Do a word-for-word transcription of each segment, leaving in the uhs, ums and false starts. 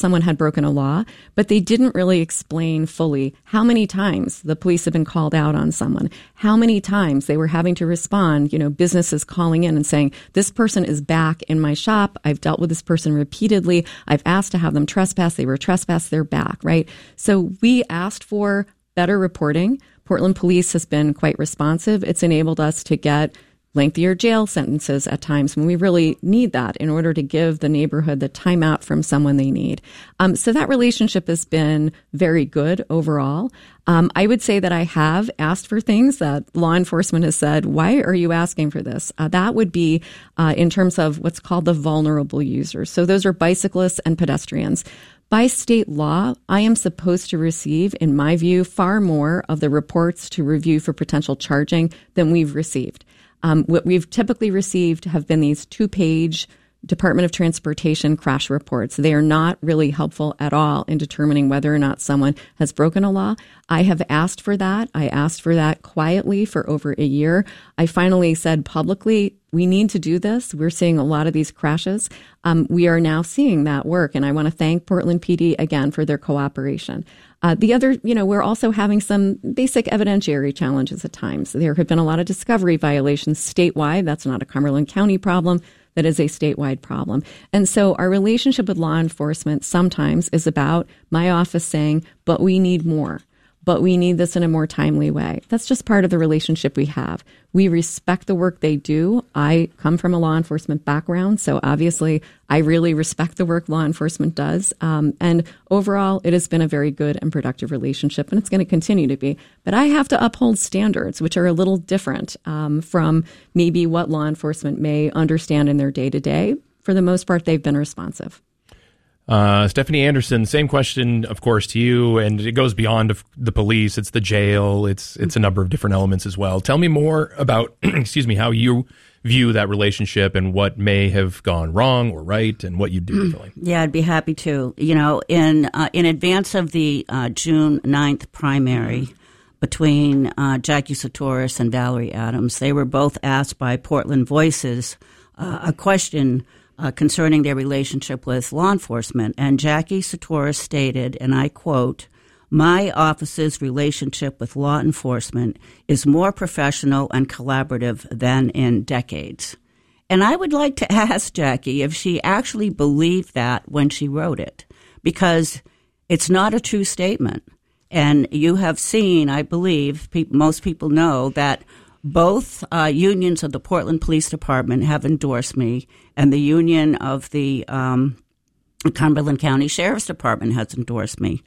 someone had broken a law, but they didn't really explain fully how many times the police had been called out on someone, how many times they were having to respond, you know, businesses calling in and saying, this person is back in my shop. I've dealt with this person repeatedly. I've asked to have them trespass. They were trespassed. They're back, right? So we asked for better reporting. Portland Police has been quite responsive. It's enabled us to get lengthier jail sentences at times when we really need that in order to give the neighborhood the time out from someone they need. Um, so that relationship has been very good overall. Um, I would say that I have asked for things that law enforcement has said, why are you asking for this? Uh, that would be uh, in terms of what's called the vulnerable users. So those are bicyclists and pedestrians. By state law, I am supposed to receive, in my view, far more of the reports to review for potential charging than we've received. Um, what we've typically received have been these two-page Department of Transportation crash reports. They are not really helpful at all in determining whether or not someone has broken a law. I have asked for that. I asked for that quietly for over a year. I finally said publicly, we need to do this. We're seeing a lot of these crashes. Um, we are now seeing that work, and I want to thank Portland P D again for their cooperation. Uh, the other, you know, we're also having some basic evidentiary challenges at times. There have been a lot of discovery violations statewide. That's not a Cumberland County problem. That is a statewide problem. And so our relationship with law enforcement sometimes is about my office saying, but we need more. But we need this in a more timely way. That's just part of the relationship we have. We respect the work they do. I come from a law enforcement background, so obviously I really respect the work law enforcement does. Um, and overall, it has been a very good and productive relationship, and it's going to continue to be. But I have to uphold standards, which are a little different um, from maybe what law enforcement may understand in their day-to-day. For the most part, they've been responsive. Uh, Stephanie Anderson, same question, of course, to you, and it goes beyond the police. It's the jail. It's it's a number of different elements as well. Tell me more about, excuse me, how you view that relationship and what may have gone wrong or right, and what you do differently. Yeah, I'd be happy to. You know, in uh, in advance of the uh, June ninth primary between uh, Jackie Sotoris and Valerie Adams, they were both asked by Portland Voices uh, a question Uh, concerning their relationship with law enforcement. And Jackie Sotoris stated, and I quote, "My office's relationship with law enforcement is more professional and collaborative than in decades." And I would like to ask Jackie if she actually believed that when she wrote it, because it's not a true statement. And you have seen, I believe, pe- most people know that both uh, unions of the Portland Police Department have endorsed me, and the union of the um, Cumberland County Sheriff's Department has endorsed me.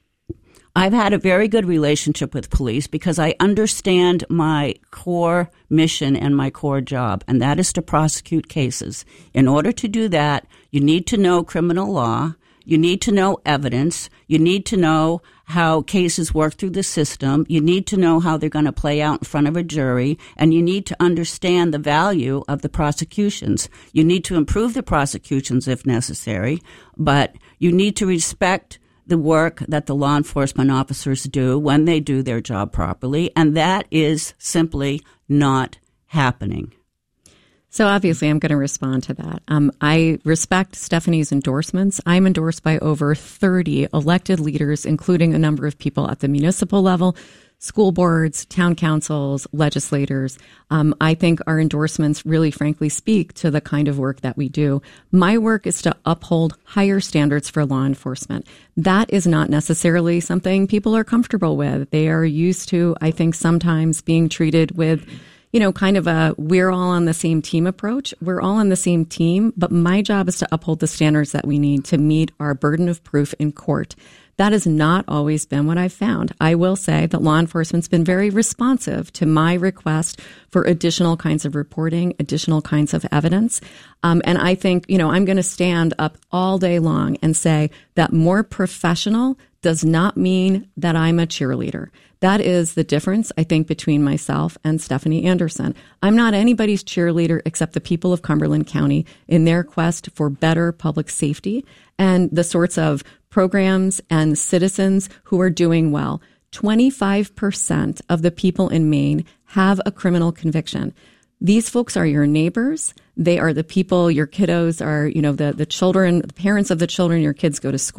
I've had a very good relationship with police because I understand my core mission and my core job, and that is to prosecute cases. In order to do that, you need to know criminal law. You need to know evidence. You need to know how cases work through the system. You need to know how they're going to play out in front of a jury. And you need to understand the value of the prosecutions. You need to improve the prosecutions if necessary, but you need to respect the work that the law enforcement officers do when they do their job properly. And that is simply not happening. So obviously, I'm going to respond to that. Um, I respect Stephanie's endorsements. I'm endorsed by over thirty elected leaders, including a number of people at the municipal level, school boards, town councils, legislators. Um, I think our endorsements really, frankly, speak to the kind of work that we do. My work is to uphold higher standards for law enforcement. That is not necessarily something people are comfortable with. They are used to, I think, sometimes being treated with, you know, kind of a we're all on the same team approach. We're all on the same team, but my job is to uphold the standards that we need to meet our burden of proof in court. That has not always been what I've found. I will say that law enforcement's been very responsive to my request for additional kinds of reporting, additional kinds of evidence. Um, and I think, you know, I'm going to stand up all day long and say that more professional does not mean that I'm a cheerleader. That is the difference, I think, between myself and Stephanie Anderson. I'm not anybody's cheerleader except the people of Cumberland County in their quest for better public safety and the sorts of programs and citizens who are doing well. twenty-five percent of the people in Maine have a criminal conviction. These folks are your neighbors. They are the people, your kiddos are, you know, the, the children, the parents of the children your kids go to school